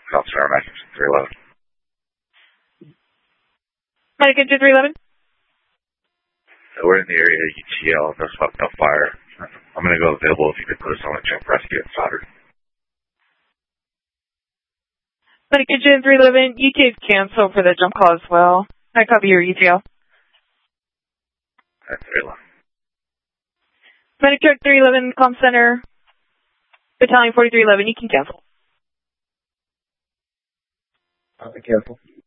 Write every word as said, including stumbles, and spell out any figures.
Officer Max three eleven. Medic engine three eleven. So we're in the area of U T L, no smoke, no fire. I'm going to go available if you could put us on a jump rescue at Stoddard. Medic engine three eleven, U T is canceled for the jump call as well. I copy your U T L. That's three eleven. Medic truck three eleven, comm center, battalion forty-three eleven, you can cancel. I cancel.